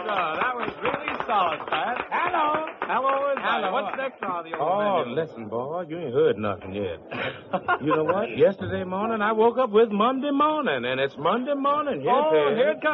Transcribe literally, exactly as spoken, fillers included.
extra. That was really solid, Pat. Hello. Hello, is Hello. What's extra on the old Oh, menu? listen, boy, you ain't heard nothing yet. You know what? Yesterday morning, I woke up with Monday morning, and it's Monday morning. Yes, Oh, it is. here it comes.